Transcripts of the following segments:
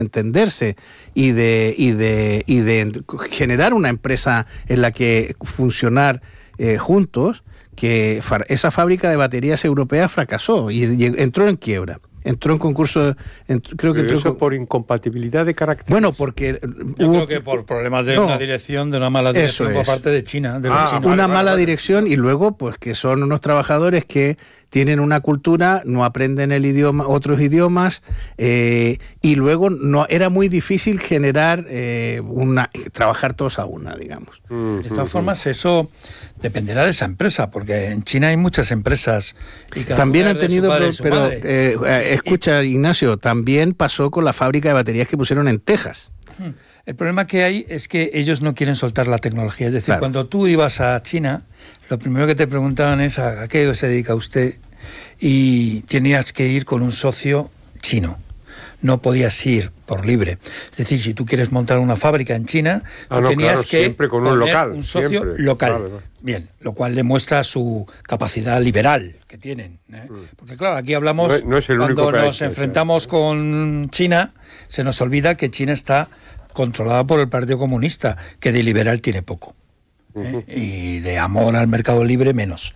entenderse y de generar una empresa en la que funcionar juntos, que esa fábrica de baterías europeas fracasó y entró en quiebra. Entró en concurso, creo que entró eso por incompatibilidad de caracteres. Bueno, porque creo que por problemas de una dirección, de una mala dirección por parte de China. Una mala dirección, y luego pues que son unos trabajadores que tienen una cultura, no aprenden el idioma, otros idiomas, y luego no era muy difícil generar trabajar todos a una, digamos. De todas formas, eso dependerá de esa empresa, porque en China hay muchas empresas. Y también han tenido, pero escucha, Ignacio, también pasó con la fábrica de baterías que pusieron en Texas. El problema que hay es que ellos no quieren soltar la tecnología. Es decir, claro, cuando tú ibas a China, lo primero que te preguntaban es ¿a qué se dedica usted? Y tenías que ir con un socio chino. No podías ir por libre. Es decir, si tú quieres montar una fábrica en China, tenías que siempre con un local, un socio siempre, local. Claro. Bien, lo cual demuestra su capacidad liberal que tienen. Porque claro, aquí hablamos, no es el cuando único nos enfrentamos con China, se nos olvida que China está controlada por el Partido Comunista, que de liberal tiene poco. Y de amor al mercado libre menos.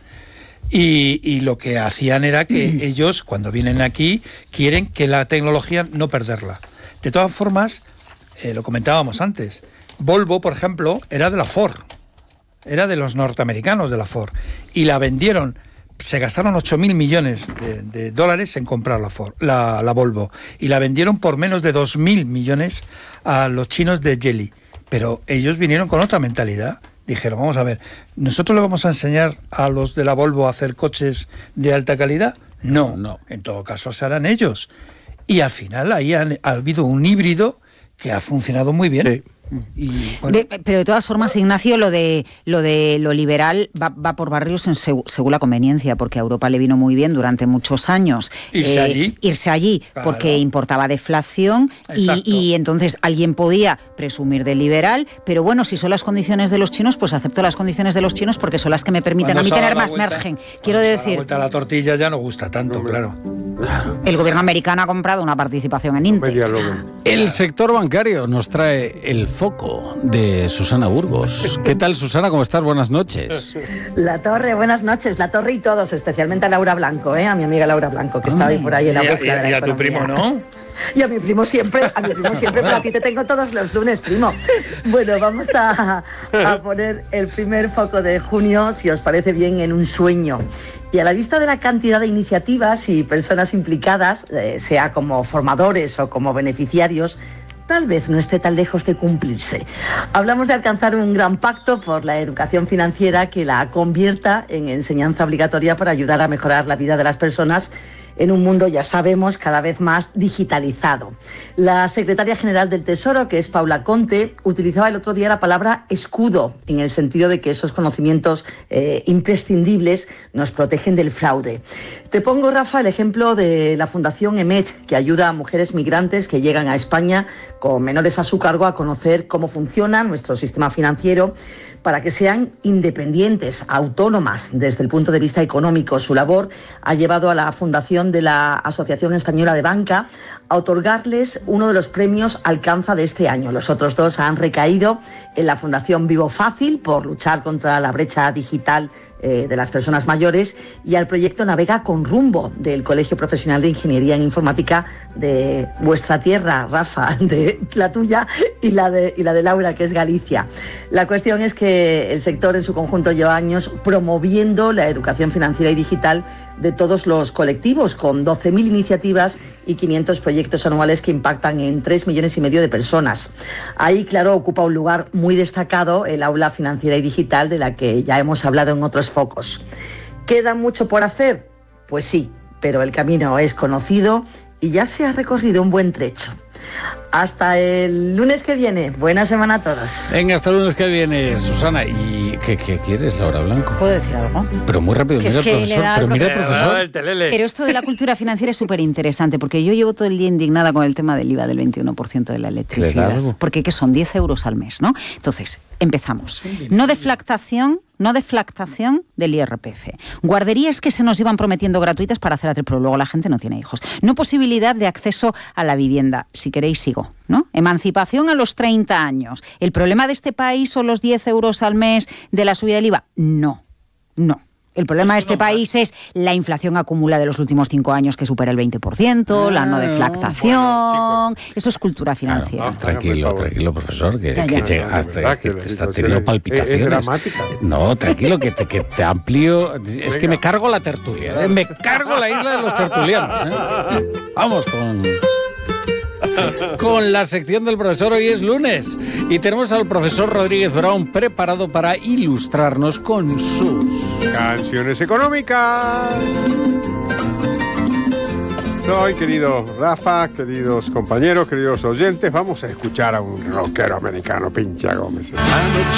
Y lo que hacían era que ellos, cuando vienen aquí, quieren que la tecnología no perderla. De todas formas, lo comentábamos antes, Volvo, por ejemplo, era de la Ford, era de los norteamericanos de la Ford, y la vendieron, se gastaron 8.000 millones de dólares en comprar la Volvo, y la vendieron por menos de 2.000 millones a los chinos de Geely, pero ellos vinieron con otra mentalidad. Dijeron, vamos a ver, ¿nosotros le vamos a enseñar a los de la Volvo a hacer coches de alta calidad? No. En todo caso se harán ellos. Y al final ahí ha habido un híbrido que ha funcionado muy bien. Sí. Y, bueno. Pero de todas formas, Ignacio, lo liberal va por barrios según la conveniencia, porque a Europa le vino muy bien durante muchos años irse allí claro, porque importaba deflación y entonces alguien podía presumir de liberal, pero bueno, si son las condiciones de los chinos, pues acepto las condiciones de los chinos porque son las que me permiten a mí tener más margen. Quiero decir, la vuelta a la tortilla ya no gusta tanto, claro. El gobierno americano ha comprado una participación en Intel. El sector bancario nos trae el foco de Susana Burgos. ¿Qué tal, Susana? ¿Cómo estás? Buenas noches. La Torre, buenas noches. La Torre y todos, especialmente a Laura Blanco, a mi amiga Laura Blanco, que está hoy por ahí en la búsqueda de la economía. Y a tu primo, ¿no? Y a mi primo siempre, pero a ti te tengo todos los lunes, primo. Bueno, vamos a poner el primer foco de junio, si os parece bien, en un sueño. Y a la vista de la cantidad de iniciativas y personas implicadas, sea como formadores o como beneficiarios, tal vez no esté tan lejos de cumplirse. Hablamos de alcanzar un gran pacto por la educación financiera que la convierta en enseñanza obligatoria para ayudar a mejorar la vida de las personas en un mundo, ya sabemos, cada vez más digitalizado. La secretaria general del Tesoro, que es Paula Conte, utilizaba el otro día la palabra escudo, en el sentido de que esos conocimientos imprescindibles nos protegen del fraude. Te pongo, Rafa, el ejemplo de la Fundación EMET, que ayuda a mujeres migrantes que llegan a España con menores a su cargo a conocer cómo funciona nuestro sistema financiero para que sean independientes, autónomas desde el punto de vista económico. Su labor ha llevado a la Fundación de la Asociación Española de Banca a otorgarles uno de los premios Alcanza de este año. Los otros dos han recaído en la Fundación Vivo Fácil por luchar contra la brecha digital de las personas mayores y al proyecto Navega con Rumbo del Colegio Profesional de Ingeniería en Informática de vuestra tierra, Rafa, de la tuya y la de Laura, que es Galicia. La cuestión es que el sector en su conjunto lleva años promoviendo la educación financiera y digital de todos los colectivos, con 12.000 iniciativas y 500 proyectos anuales que impactan en 3,5 millones de personas. Ahí, claro, ocupa un lugar muy destacado el aula financiera y digital, de la que ya hemos hablado en otros focos. ¿Queda mucho por hacer? Pues sí, pero el camino es conocido y ya se ha recorrido un buen trecho. Hasta el lunes que viene. Buena semana a todos. Venga, hasta el lunes que viene, Susana. ¿Y qué quieres, Laura Blanco? ¿Puedo decir algo? Pero muy rápido. Mira, profesor. Pero esto de la cultura financiera es súper interesante, porque yo llevo todo el día indignada con el tema del IVA del 21% de la electricidad. Porque que son 10 euros al mes, ¿no? Entonces, Empezamos. No deflactación del IRPF. Guarderías que se nos iban prometiendo gratuitas para hacer pero luego la gente no tiene hijos. No posibilidad de acceso a la vivienda. Si queréis, sigo, ¿no? Emancipación a los 30 años. ¿El problema de este país son los 10 euros al mes de la subida del IVA? No. El problema de este país es la inflación acumulada de los últimos 5 años que supera el 20%, la no deflactación... Bueno, eso es cultura financiera. Tranquilo, profesor, que llega hasta que te está teniendo palpitaciones. Es dramática. No, tranquilo, que te amplío. Es que me cargo la tertulia, me cargo la isla de los tertulianos. Vamos con la sección del profesor. Hoy es lunes y tenemos al profesor Rodríguez Brown preparado para ilustrarnos con sus canciones económicas. Soy querido Rafa, queridos compañeros, queridos oyentes, vamos a escuchar a un rockero americano, Pincha Gómez.